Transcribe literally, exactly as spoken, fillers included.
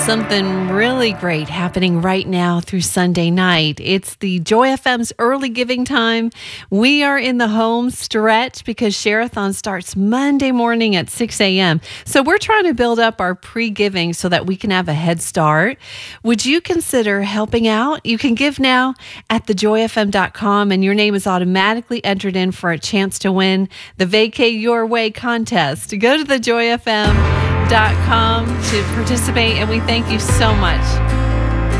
Something really great happening right now through Sunday night. It's the Joy F M's early giving time. We are in the home stretch because Share-a-thon starts Monday morning at six a.m. So we're trying to build up our pre-giving so that we can have a head start. Would you consider helping out? You can give now at the joy f m dot com and your name is automatically entered in for a chance to win the Vacay Your Way contest. Go to the joy f m dot com to participate, and we thank you so much